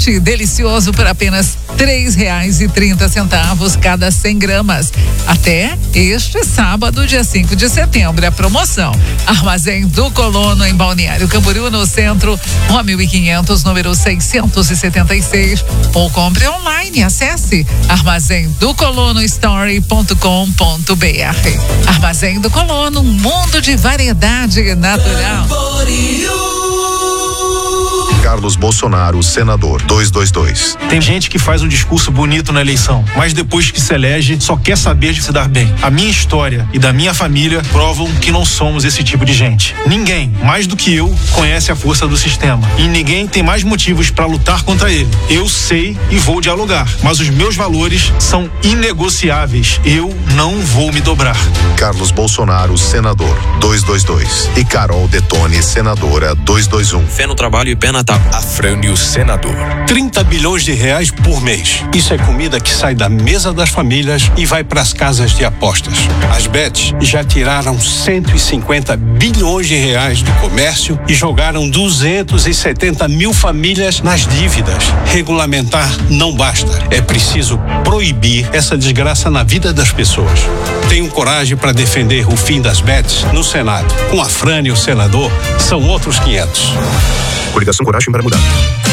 chocolate delicioso por apenas R$3,30 cada 100 gramas. Até este sábado, dia 5 de setembro, a promoção. Armazém do Colono, em Balneário Camboriú, no centro, Rua 1500, número 676. Ou compre online, acesse armazendocolonostore.com.br. Armazém do Colono, um mundo de variedade natural. Carlos Bolsonaro, senador, 222. Tem gente que faz um discurso bonito na eleição, mas depois que se elege, só quer saber de se dar bem. A minha história e da minha família provam que não somos esse tipo de gente. Ninguém, mais do que eu, conhece a força do sistema. E ninguém tem mais motivos para lutar contra ele. Eu sei e vou dialogar, mas os meus valores são inegociáveis. Eu não vou me dobrar. Carlos Bolsonaro, senador, 222. E Carol Detone, senadora, 221. Fé no trabalho e pé na tábua. Afrânio, senador. 30 bilhões de reais por mês. Isso é comida que sai da mesa das famílias e vai para as casas de apostas. As bets já tiraram 150 bilhões de reais do comércio e jogaram 270 mil famílias nas dívidas. Regulamentar não basta. É preciso proibir essa desgraça na vida das pessoas. Tenho coragem para defender o fim das bets no Senado. Com Afrânio, senador, são outros 500. Coligação Coragem para Mudar.